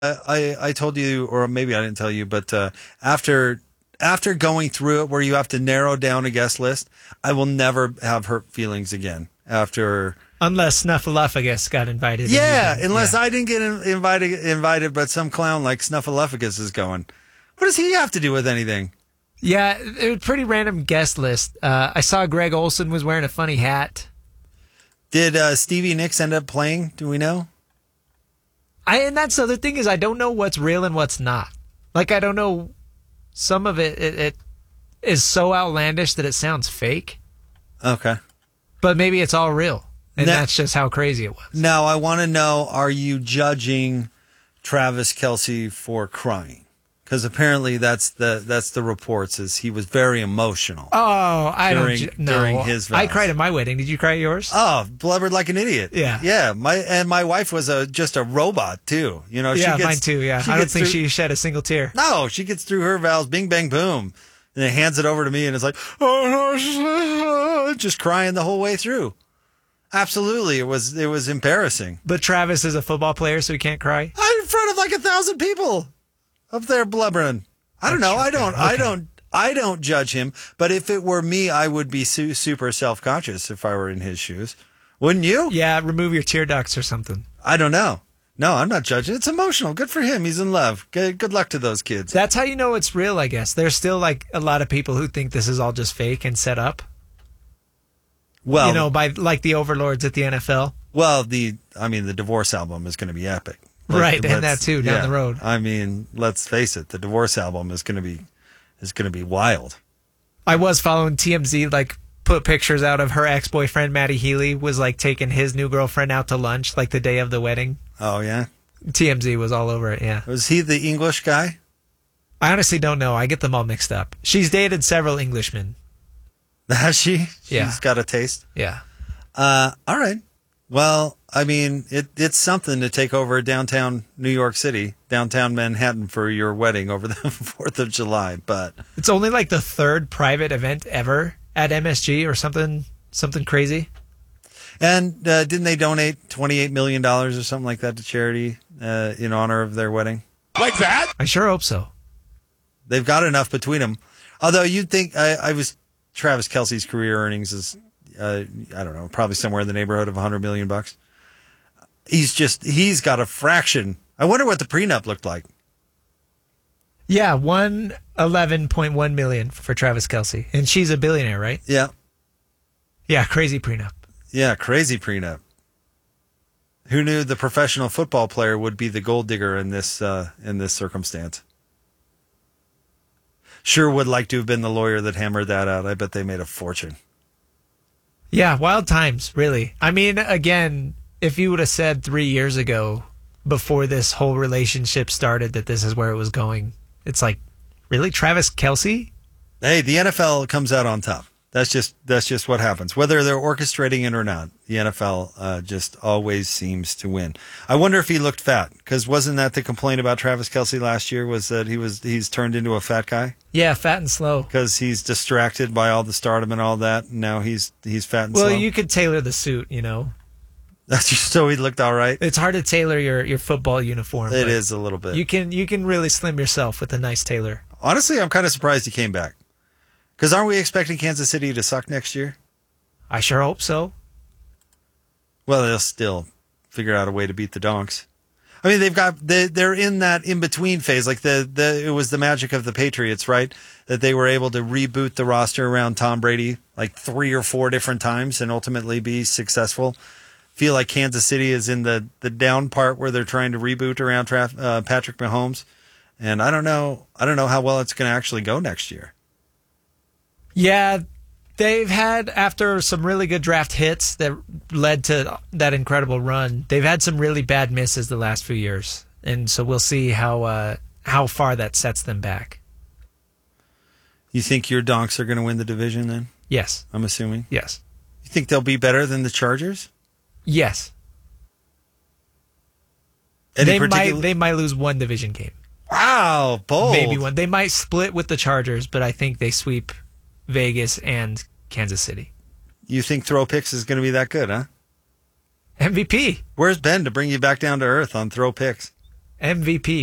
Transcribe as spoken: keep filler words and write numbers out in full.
I I told you, or maybe I didn't tell you, but uh, after after going through it, where you have to narrow down a guest list, I will never have hurt feelings again. After unless Snuffleupagus got invited. Yeah, unless yeah. I didn't get in- invited, invited, but some clown like Snuffleupagus is going. What does he have to do with anything? Yeah, it was a pretty random guest list. Uh, I saw Greg Olson was wearing a funny hat. Did uh, Stevie Nicks end up playing? Do we know? I and that's the other thing is I don't know what's real and what's not. Like I don't know. Some of it, it, it is so outlandish that it sounds fake. Okay. But maybe it's all real. And now, that's just how crazy it was. Now, I want to know, are you judging Travis Kelce for crying? Because apparently that's the that's the reports, is he was very emotional. Oh, I during, don't no. during his vows. I cried at my wedding. Did you cry at yours? Oh, blubbered like an idiot. Yeah. Yeah. My And my wife was a just a robot, too. You know, yeah, she gets, mine too, yeah. I don't think through, she shed a single tear. No, she gets through her vows, bing, bang, boom. And then hands it over to me, and it's like, oh, just crying the whole way through. Absolutely, it was it was embarrassing. But Travis is a football player, so he can't cry. I'm in front of like a thousand people up there blubbering. I don't know. I don't. Okay. I don't. I don't judge him. But if it were me, I would be su- super self conscious if I were in his shoes. Wouldn't you? Yeah, remove your tear ducts or something. I don't know. No, I'm not judging. It's emotional. Good for him. He's in love. Good, good luck to those kids. That's how you know it's real, I guess. There's still like a lot of people who think this is all just fake and set up. Well, you know, by like the overlords at the N F L. Well, the I mean, the Divorce album is going to be epic, like, right? And that too down yeah, the road. I mean, let's face it, the Divorce album is going to be is going to be wild. I was following T M Z, like put pictures out of her ex-boyfriend Matty Healy was like taking his new girlfriend out to lunch like the day of the wedding. Oh yeah, T M Z was all over it. Yeah, was he the English guy? I honestly don't know. I get them all mixed up. She's dated several Englishmen. Has she? Yeah. She's got a taste. Yeah. Uh, all right. Well, I mean, it, it's something to take over downtown New York City, downtown Manhattan for your wedding over the fourth of July. But it's only like the third private event ever at M S G or something, something crazy. And uh, didn't they donate twenty-eight million dollars or something like that to charity uh, in honor of their wedding? Like that? I sure hope so. They've got enough between them. Although you'd think, I, I was, Travis Kelce's career earnings is, uh, I don't know, probably somewhere in the neighborhood of one hundred million bucks. He's just, he's got a fraction. I wonder what the prenup looked like. Yeah, one eleven point one million for Travis Kelce. And she's a billionaire, right? Yeah. Yeah, crazy prenup. Yeah, crazy prenup. Who knew the professional football player would be the gold digger in this uh, in this circumstance? Sure would like to have been the lawyer that hammered that out. I bet they made a fortune. Yeah, wild times, really. I mean, again, if you would have said three years ago, before this whole relationship started, that this is where it was going, it's like, really? Travis Kelce? Hey, the N F L comes out on top. That's just that's just what happens. Whether they're orchestrating it or not, the N F L uh, just always seems to win. I wonder if he looked fat, because wasn't that the complaint about Travis Kelce last year, was that he was he's turned into a fat guy? Yeah, fat and slow. Because he's distracted by all the stardom and all that, and now he's he's fat and well, slow. Well, you could tailor the suit, you know. That's just so he looked all right. It's hard to tailor your, your football uniform. It is a little bit. You can you can really slim yourself with a nice tailor. Honestly, I'm kind of surprised he came back. Because aren't we expecting Kansas City to suck next year? I sure hope so. Well, they'll still figure out a way to beat the Donks. I mean, they've got they, they're in that in between phase. Like the, the it was the magic of the Patriots, right? That they were able to reboot the roster around Tom Brady like three or four different times and ultimately be successful. Feel like Kansas City is in the, the down part where they're trying to reboot around traf, uh, Patrick Mahomes, and I don't know I don't know how well it's going to actually go next year. Yeah, they've had, after some really good draft hits that led to that incredible run, they've had some really bad misses the last few years. And so we'll see how uh, how far that sets them back. You think your Donks are going to win the division then? Yes. I'm assuming? Yes. You think they'll be better than the Chargers? Yes. Any they particular- might they might lose one division game. Wow, bold. Maybe one. They might split with the Chargers, but I think they sweep Vegas and Kansas City. You think Throw Picks is going to be that good, huh? M V P. Where's Ben to bring you back down to earth on Throw Picks? M V P.